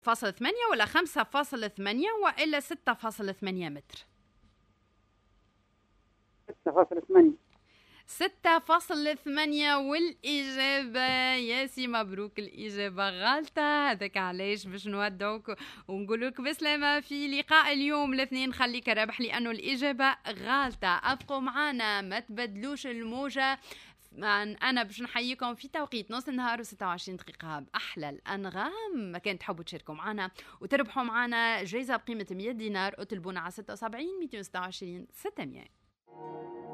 6.8 ولا 5.8 وإلا 6.8 متر؟ 6.8. 6.8 والإجابة ياسي مبروك، الإجابة غلطة. هذاك علاش باش نودعوك ونقولوك بسلامة في لقاء اليوم الاثنين، خليك رابح لأنه الإجابة غلطة. أبقوا معنا ما تبدلوش الموجة، أنا باش نحييكم في توقيت نص النهار و26 دقيقة بأحلى الأنغام. ما كان تحبوا تشاركوا معنا وتربحوا معنا جائزة بقيمة 100 دينار، اطلبونا على 76 226 600.